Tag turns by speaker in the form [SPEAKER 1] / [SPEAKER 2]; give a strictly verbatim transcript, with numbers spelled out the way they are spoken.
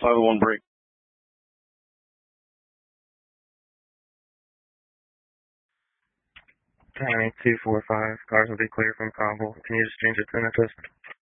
[SPEAKER 1] five oh one break.
[SPEAKER 2] County two four five, cars will be clear from Cobble. Can you just change it to an assist?